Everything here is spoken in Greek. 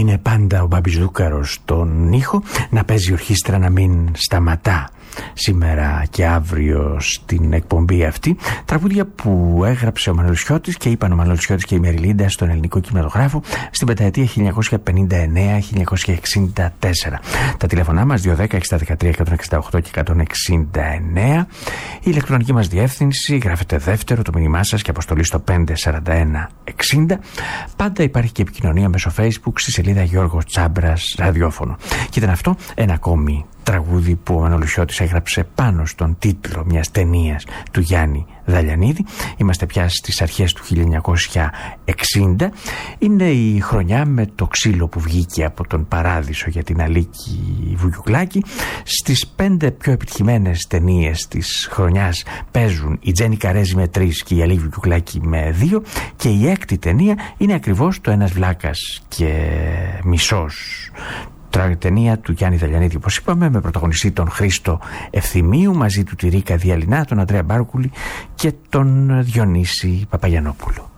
είναι πάντα ο Μπαμπιζούκαρος στον ήχο, να παίζει ορχήστρα να μην σταματά σήμερα και αύριο στην εκπομπή αυτή. Τραγούδια που έγραψε ο Μανολισιώτης και είπαν ο Μανολισιώτης και η Μεριλίντα στον ελληνικό κινηματογράφο στην πενταετία 1959-1964. Τα τηλεφωνά μας 210-613-168 και 169. Η ηλεκτρονική μας διεύθυνση, γράφετε δεύτερο το μήνυμά σας και αποστολή στο 54160. Πάντα υπάρχει και επικοινωνία μέσω Facebook στη σελίδα Γιώργος Τσάμπρας Ραδιόφωνο. Και ήταν αυτό ένα ακόμη τραγούδι που ο Μανολισιώτης έγραψε πάνω στον τίτλο μιας ταινίας του Γιάννη Δαλιανίδη. Είμαστε πια στις αρχές του 1960. Είναι η χρονιά με το ξύλο που βγήκε από τον Παράδεισο για την Αλίκη Βουγιουκλάκη. Στις 5 πιο επιτυχημένες ταινίες της χρονιάς παίζουν η Τζένι Καρέζη με 3 και η Αλίκη Βουγιουκλάκη με 2, και η έκτη ταινία είναι ακριβώς το Ένας Βλάκας και Μισός, ταινία του Γιάννη Δαλιανίδη, όπως είπαμε, με πρωταγωνιστή τον Χρήστο Ευθυμίου, μαζί του τη Ρίκα Διαλυνά, τον Ανδρέα Μπάρκουλη και τον Διονύση Παπαγιαννόπουλο.